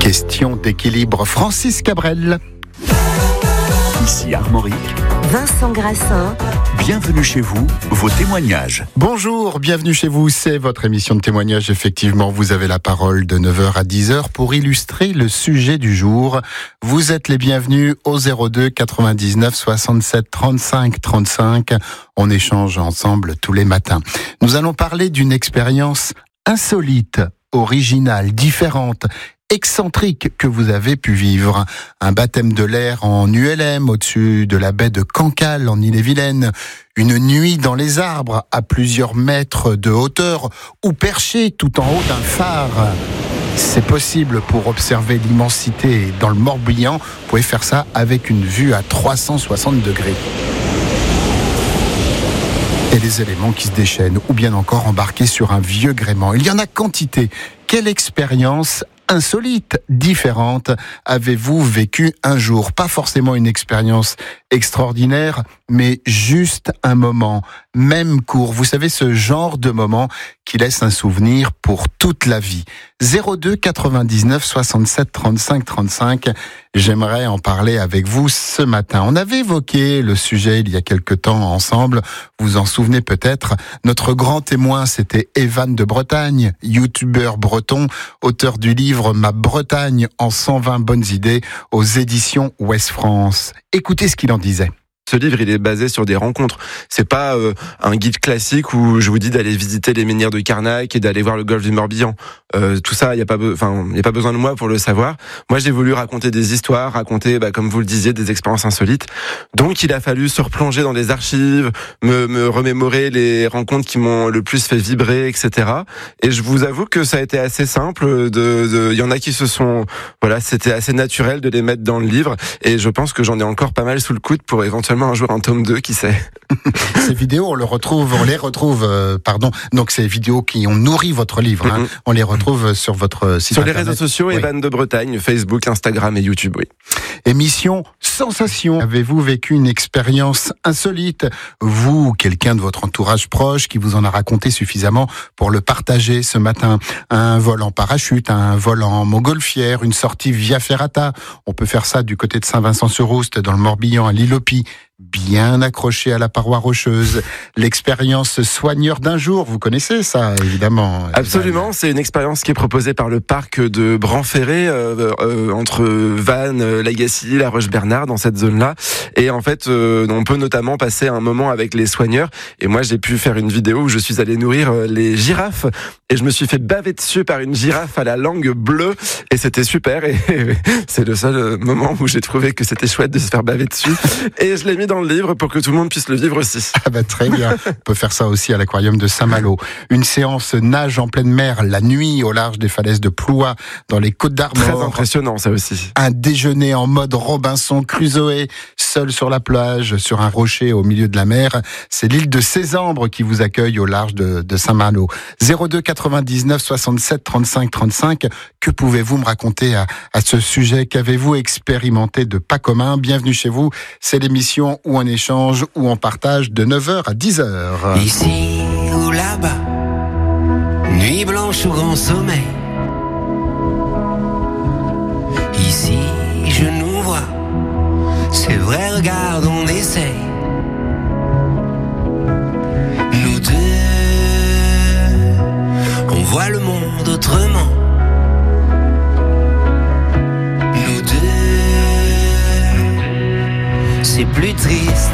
Question d'équilibre, Francis Cabrel. Ici Armorique. Vincent Grassin. Bienvenue chez vous, vos témoignages. Bonjour, bienvenue chez vous, c'est votre émission de témoignages. Effectivement, vous avez la parole de 9h à 10h pour illustrer le sujet du jour. Vous êtes les bienvenus au 02 99 67 35 35. On échange ensemble tous les matins. Nous allons parler d'une expérience insolite, originale, différente, excentrique que vous avez pu vivre. Un baptême de l'air en ULM au-dessus de la baie de Cancale en Ille-et-Vilaine. Une nuit dans les arbres à plusieurs mètres de hauteur ou perché tout en haut d'un phare. C'est possible pour observer l'immensité dans le Morbihan. Vous pouvez faire ça avec une vue à 360 degrés. Et les éléments qui se déchaînent ou bien encore embarqués sur un vieux gréement. Il y en a quantité. Quelle expérience insolite, différente, avez-vous vécu un jour? Pas forcément une expérience extraordinaire, mais juste un moment, même court. Vous savez, ce genre de moment qui laisse un souvenir pour toute la vie. 02 99 67 35 35. J'aimerais en parler avec vous ce matin. On avait évoqué le sujet il y a quelque temps ensemble. Vous en souvenez peut-être. Notre grand témoin, c'était Evan de Bretagne, youtubeur breton, auteur du livre Ma Bretagne en 120 bonnes idées aux éditions Ouest France. Écoutez ce qu'il en disait. Ce livre, il est basé sur des rencontres. C'est pas un guide classique où je vous dis d'aller visiter les menhirs de Carnac et d'aller voir le golfe du Morbihan. Tout ça, il y a pas besoin de moi pour le savoir. Moi, j'ai voulu raconter des histoires, raconter, comme vous le disiez, des expériences insolites. Donc, il a fallu se replonger dans les archives, me remémorer les rencontres qui m'ont le plus fait vibrer, etc. Et je vous avoue que ça a été assez simple. Il y en a qui se sont, c'était assez naturel de les mettre dans le livre. Et je pense que j'en ai encore pas mal sous le coude pour éventuellement un jour un tome 2, qui sait. Ces vidéos, on les retrouve, donc ces vidéos qui ont nourri votre livre, on les retrouve sur votre site internet. Sur les réseaux sociaux, oui. Evan de Bretagne, Facebook, Instagram et YouTube, oui. Émission Sensation. Avez-vous vécu une expérience insolite? Vous ou quelqu'un de votre entourage proche qui vous en a raconté suffisamment pour le partager ce matin? Un vol en parachute, un vol en montgolfière, une sortie via ferrata. On peut faire ça du côté de Saint-Vincent-sur-Oust, dans le Morbihan, à l'Île-aux-Pis, bien accroché à la paroi rocheuse. L'expérience soigneur d'un jour, vous connaissez ça, évidemment. Absolument, c'est une expérience qui est proposée par le parc de Bran-Ferré, entre Vannes, Lagacy, La Roche-Bernard, dans cette zone-là. Et en fait, on peut notamment passer un moment avec les soigneurs. Et moi, j'ai pu faire une vidéo où je suis allé nourrir les girafes. Et je me suis fait baver dessus par une girafe à la langue bleue. Et c'était super. Et c'est le seul moment où j'ai trouvé que c'était chouette de se faire baver dessus. Et je l'ai mis dans le livre pour que tout le monde puisse le vivre aussi. Très bien. On peut faire ça aussi à l'aquarium de Saint-Malo. Une séance nage en pleine mer la nuit au large des falaises de Ploie dans les Côtes-d'Armor. Très impressionnant, ça aussi. Un déjeuner en mode Robinson Crusoe, seul sur la plage, sur un rocher au milieu de la mer. C'est l'île de Sésambre qui vous accueille au large de Saint-Malo. 02 99 67 35 35. Que pouvez-vous me raconter à ce sujet? Qu'avez-vous expérimenté de pas commun? Bienvenue chez vous. C'est l'émission où on échange, où on partage de 9h à 10h. Ici ou là-bas, nuit blanche ou grand sommeil. Ici, je nous vois, c'est vrai, regarde, on essaye. Nous deux, on voit le monde autrement. Nous deux, c'est plus triste.